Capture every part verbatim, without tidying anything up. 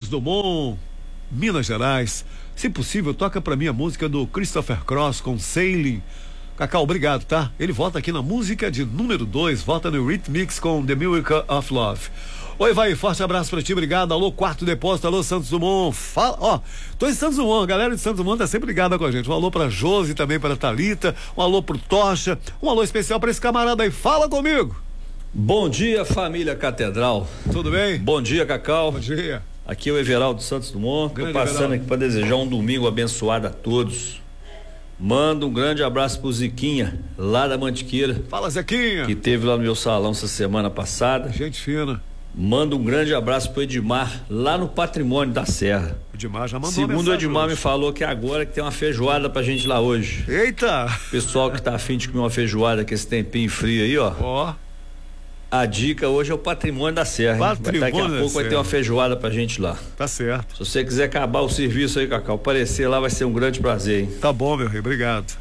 Dumont, Minas Gerais. Se possível, toca pra mim a música do Christopher Cross com Sailing. Cacau, obrigado, tá? Ele volta aqui na música de número dois, volta no Rhythmix com The Miracle of Love. Oi, vai, forte abraço pra ti, obrigado. Alô, Quarto Depósito, alô, Santos Dumont. Fala, ó, tô em Santos Dumont, a galera de Santos Dumont tá sempre ligada com a gente. Um alô pra Josi, também pra Thalita, um alô pro Tocha, um alô especial pra esse camarada aí. Fala comigo. Bom dia, família Catedral. Tudo bem? Bom dia, Cacau. Bom dia. Aqui é o Everaldo Santos Dumont. Grande Tô passando Everaldo. aqui para desejar um domingo abençoado a todos. Manda um grande abraço pro Ziquinha, lá da Mantiqueira. Fala, Zequinha. Que teve lá no meu salão essa semana passada. Gente fina. Manda um grande abraço pro Edmar, lá no Patrimônio da Serra. O Edmar já mandou Segundo o mensagem Edmar hoje. me falou que agora que tem uma feijoada pra gente lá hoje. Eita! Pessoal que tá afim de comer uma feijoada com esse tempinho frio aí, ó. Ó. A dica hoje é o Patrimônio da Serra. hein? Patrimônio Daqui a da pouco vai Serra. ter uma feijoada pra gente lá. Tá certo. Se você quiser acabar o serviço aí, Cacau, aparecer lá vai ser um grande prazer, hein? Tá bom, meu rei, obrigado.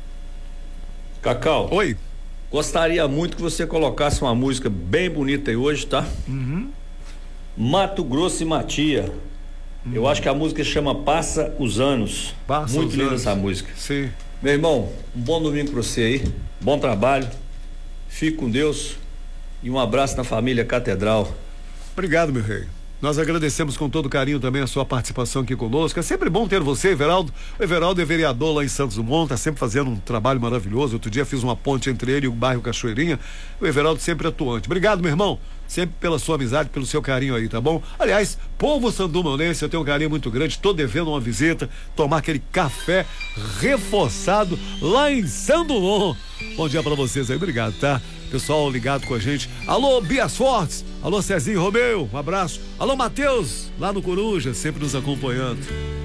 Cacau. Oi. Gostaria muito que você colocasse uma música bem bonita aí hoje, tá? Uhum. Mato Grosso e Matia. Uhum. Eu acho que a música chama Passa os Anos. Passa muito os linda anos. essa música. Sim. Meu irmão, um bom domingo pra você aí. Bom trabalho. Fique com Deus. E um abraço na família Catedral. Obrigado, meu rei. Nós agradecemos com todo carinho também a sua participação aqui conosco. É sempre bom ter você, Everaldo. O Everaldo é vereador lá em Santos Dumont, tá sempre fazendo um trabalho maravilhoso. Outro dia fiz uma ponte entre ele e o bairro Cachoeirinha. O Everaldo sempre atuante. Obrigado, meu irmão. Sempre pela sua amizade, pelo seu carinho aí, tá bom? Aliás, povo sandumonense, eu tenho um carinho muito grande. Tô devendo uma visita, tomar aquele café reforçado lá em Santo Dumont. Bom dia pra vocês aí, obrigado, tá? Pessoal ligado com a gente. Alô, Bias Fortes. Alô, Cezinho Romeu, um abraço. Alô, Matheus, lá no Coruja, sempre nos acompanhando.